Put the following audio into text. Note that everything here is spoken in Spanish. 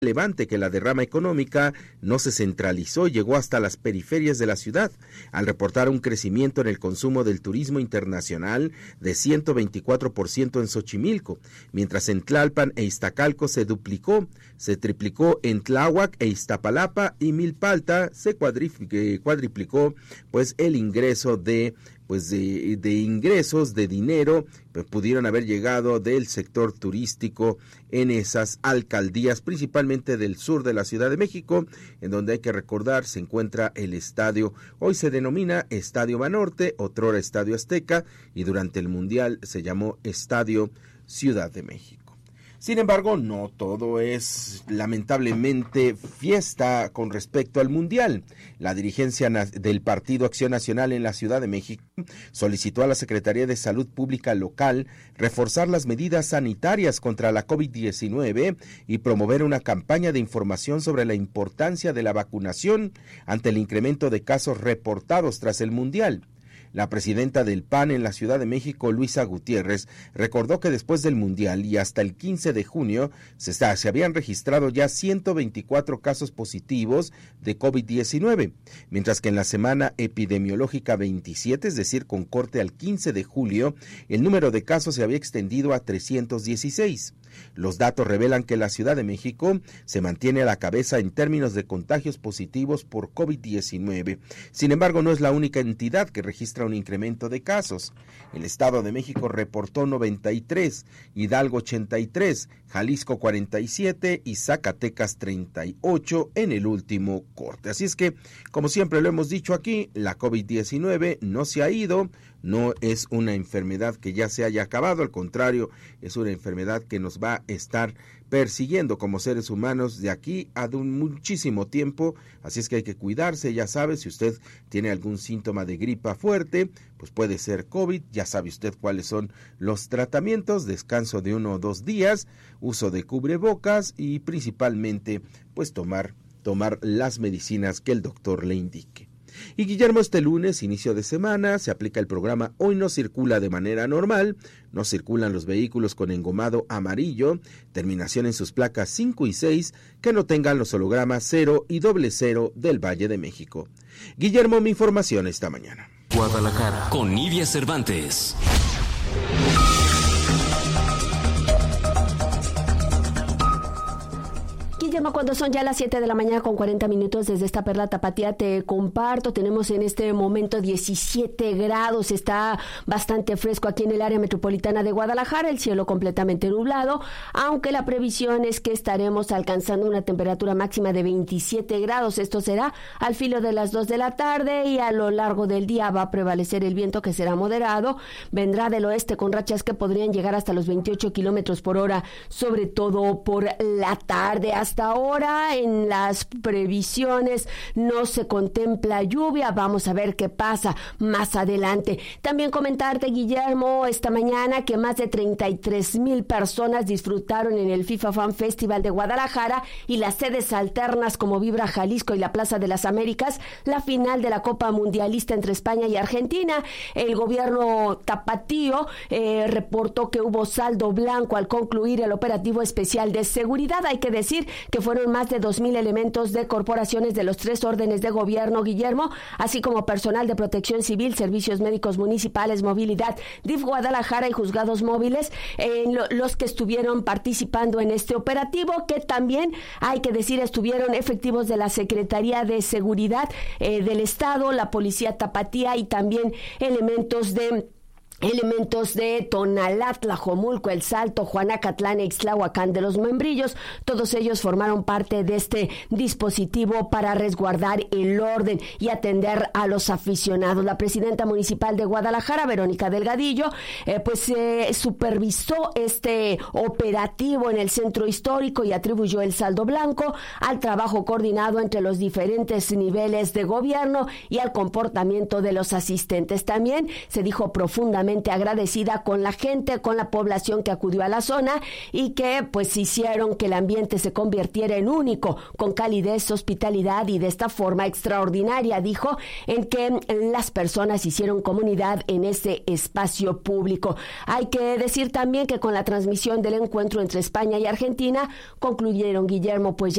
relevante que la derrama económica no se centralizó y llegó hasta las periferias de la ciudad, al reportar un crecimiento en el consumo del turismo internacional de 124% en Xochimilco, mientras en Tlalpan e Iztacalco se triplicó en Tláhuac e Iztapalapa, y Milpalta se cuadriplicó pues el ingreso de ingresos de dinero, pues pudieron haber llegado del sector turístico en esas alcaldías, principalmente del sur de la Ciudad de México, en donde hay que recordar se encuentra el estadio, hoy se denomina Estadio Banorte, otrora Estadio Azteca, y durante el Mundial se llamó Estadio Ciudad de México. Sin embargo, no todo es lamentablemente fiesta con respecto al Mundial. La dirigencia del Partido Acción Nacional en la Ciudad de México solicitó a la Secretaría de Salud Pública local reforzar las medidas sanitarias contra la COVID-19 y promover una campaña de información sobre la importancia de la vacunación ante el incremento de casos reportados tras el Mundial. La presidenta del PAN en la Ciudad de México, Luisa Gutiérrez, recordó que después del Mundial y hasta el 15 de junio se habían registrado ya 124 casos positivos de COVID-19, mientras que en la semana epidemiológica 27, es decir, con corte al 15 de julio, el número de casos se había extendido a 316. Los datos revelan que la Ciudad de México se mantiene a la cabeza en términos de contagios positivos por COVID-19. Sin embargo, no es la única entidad que registra un incremento de casos. El Estado de México reportó 93, Hidalgo 83, Jalisco 47 y Zacatecas 38 en el último corte. Así es que, como siempre lo hemos dicho aquí, la COVID-19 no se ha ido, no es una enfermedad que ya se haya acabado, al contrario, es una enfermedad que nos va a estar persiguiendo como seres humanos de aquí a muchísimo tiempo, así es que hay que cuidarse, ya sabe, si usted tiene algún síntoma de gripa fuerte, pues puede ser COVID, ya sabe usted cuáles son los tratamientos, descanso de 1 o 2 días, uso de cubrebocas y principalmente pues tomar las medicinas que el doctor le indique. Y Guillermo, este lunes, inicio de semana, se aplica el programa Hoy no circula de manera normal, no circulan los vehículos con engomado amarillo, terminación en sus placas 5 y 6, que no tengan los hologramas 0 y 00 del Valle de México. Guillermo, mi información esta mañana. Guadalajara, con Nidia Cervantes. Guillermo, cuando son ya las 7 de la mañana con 40 minutos desde esta Perla Tapatía, te comparto, tenemos en este momento 17 grados, está bastante fresco aquí en el área metropolitana de Guadalajara, el cielo completamente nublado, aunque la previsión es que estaremos alcanzando una temperatura máxima de 27 grados, esto será al filo de las 2 de la tarde y a lo largo del día va a prevalecer el viento, que será moderado, vendrá del oeste con rachas que podrían llegar hasta los 28 kilómetros por hora, sobre todo por la tarde. Hasta ahora en las previsiones no se contempla lluvia, vamos a ver qué pasa más adelante. También comentarte, Guillermo, esta mañana que más de 33,000 personas disfrutaron en el FIFA Fan Festival de Guadalajara y las sedes alternas como Vibra Jalisco y la Plaza de las Américas, la final de la Copa Mundialista entre España y Argentina. El gobierno tapatío reportó que hubo saldo blanco al concluir el operativo especial de seguridad. Hay que decir que fueron más de 2,000 elementos de corporaciones de los 3 órdenes de gobierno, Guillermo, así como personal de protección civil, servicios médicos municipales, movilidad, DIF Guadalajara y juzgados móviles, los que estuvieron participando en este operativo, que también, hay que decir, estuvieron efectivos de la Secretaría de Seguridad del Estado, la Policía Tapatía y también elementos de Tonalá, Tlajomulco, El Salto, Juanacatlán, Ixtlahuacán de los Membrillos. Todos ellos formaron parte de este dispositivo para resguardar el orden y atender a los aficionados. La presidenta municipal de Guadalajara, Verónica Delgadillo, supervisó este operativo en el centro histórico y atribuyó el saldo blanco al trabajo coordinado entre los diferentes niveles de gobierno y al comportamiento de los asistentes. También se dijo profundamente profundamente agradecida con la gente, con la población que acudió a la zona y que pues hicieron que el ambiente se convirtiera en único, con calidez, hospitalidad y de esta forma extraordinaria, dijo, en que las personas hicieron comunidad en ese espacio público. Hay que decir también que con la transmisión del encuentro entre España y Argentina concluyeron, Guillermo, pues